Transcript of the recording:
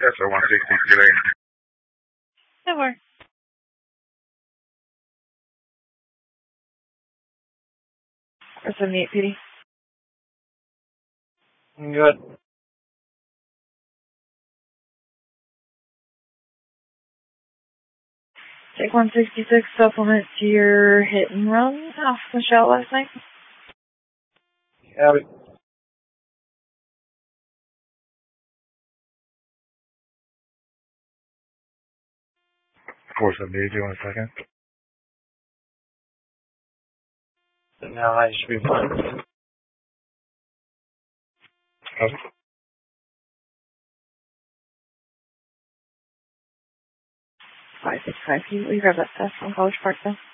SO 160 No more. Or 78 PD. Good. Take 166 supplement to your hit and run off the shot last night. Have it. $478, do you want a second? No, I should be fine. Okay. 565, can you grab that test from College Park though?